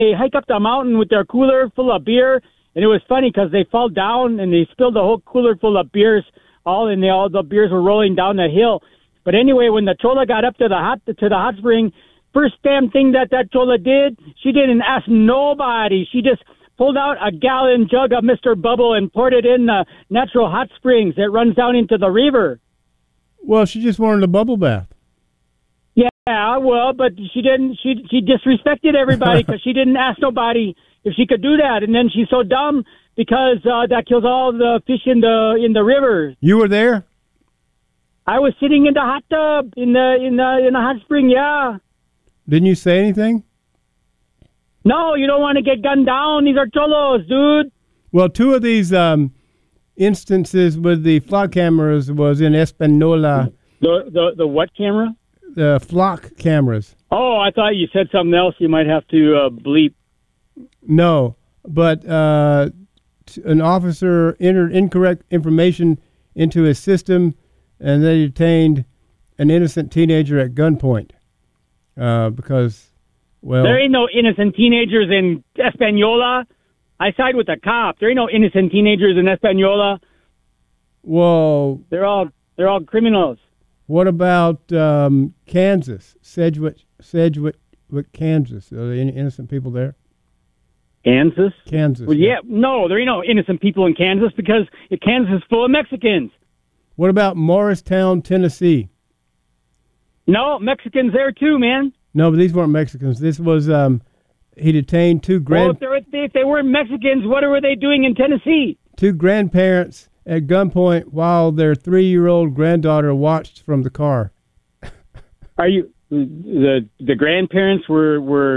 hike up the mountain with their cooler full of beer, and it was funny because they fall down and they spilled the whole cooler full of beers, all the beers were rolling down the hill. But anyway, when the chola got up to the hot spring, first damn thing that chola did, she didn't ask nobody. She just pulled out a gallon jug of Mr. Bubble and poured it in the natural hot springs that runs down into the river. Well, she just wanted a bubble bath. Yeah, well, but she didn't. She disrespected everybody because she didn't ask nobody if she could do that, and then she's so dumb because that kills all the fish in the river. You were there? I was sitting in the hot tub in the hot spring. Yeah. Didn't you say anything? No, you don't want to get gunned down. These are cholos, dude. Well, two of these instances with the flock cameras was in Espanola. The what camera? The flock cameras. Oh, I thought you said something else. You might have to bleep. No, but an officer entered incorrect information into his system, and they detained an innocent teenager at gunpoint because, well... There ain't no innocent teenagers in Espanola. I side with the cop. There ain't no innocent teenagers in Espanola. Well... They're all criminals. What about Kansas? Sedgwick, Kansas. Are there any innocent people there? Kansas? Kansas. Well, yeah. No, there ain't no innocent people in Kansas because Kansas is full of Mexicans. What about Morristown, Tennessee? No, Mexicans there too, man. No, but these weren't Mexicans. This was, he detained two Well, if they weren't Mexicans, what were they doing in Tennessee? Two grandparents at gunpoint while their 3-year-old granddaughter watched from the car. Are you... The grandparents were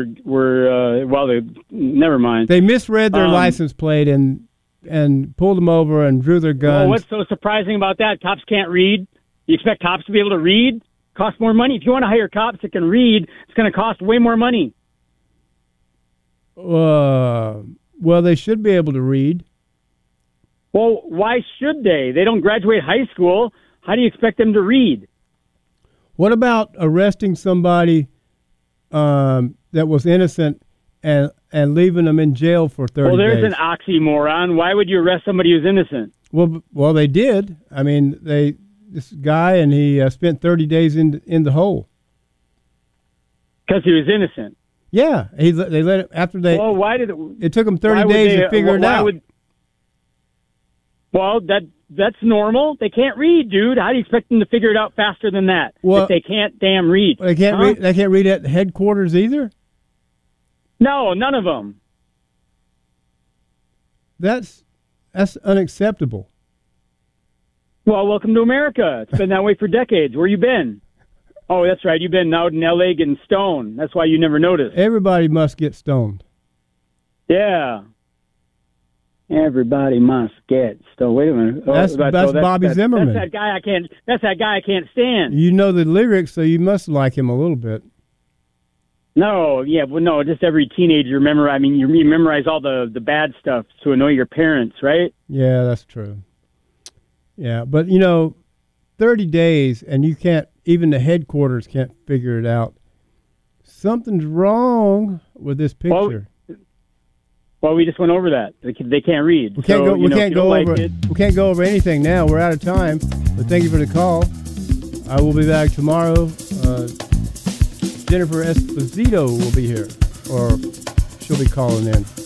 never mind. They misread their license plate and pulled them over and drew their guns. Well, what's so surprising about that? Cops can't read. You expect cops to be able to read? Cost more money. If you want to hire cops that can read, it's going to cost way more money. Well, they should be able to read. Well, why should they? They don't graduate high school. How do you expect them to read? What about arresting somebody that was innocent and leaving them in jail for 30 days? Well, there's an oxymoron. Why would you arrest somebody who's innocent? Well, they did. I mean, this guy, and he spent 30 days in the hole. Because he was innocent. Yeah, they let him after they. Well, why did it took them 30 days to figure it out? Well, that's normal. They can't read, dude. How do you expect them to figure it out faster than that? Well, if they can't damn read. They can't read. They can't read at headquarters either. No, none of them. That's unacceptable. Well, welcome to America. It's been that way for decades. Where you been? Oh, that's right. You've been out in L.A. getting stoned. That's why you never noticed. Everybody must get stoned. Yeah. Everybody must get stoned. Wait a minute. That's Bobby Zimmerman. That's that guy I can't stand. You know the lyrics, so you must like him a little bit. No, yeah, well, no. Just every teenager you memorize all the bad stuff to annoy your parents, right? Yeah, that's true. Yeah, but 30 days and you can't. Even the headquarters can't figure it out. Something's wrong with this picture. Well, we just went over that. They can't read. We can't go over anything now. We're out of time. But thank you for the call. I will be back tomorrow. Jennifer Esposito will be here, or she'll be calling in.